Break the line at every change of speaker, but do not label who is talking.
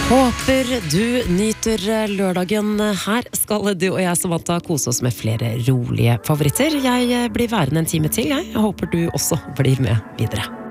Håper du nyter lørdagen. Her skal du og jeg, Samantha, kose oss med flere rolige favoritter. Jeg blir værende en time til, jeg. Håper du også blir med videre.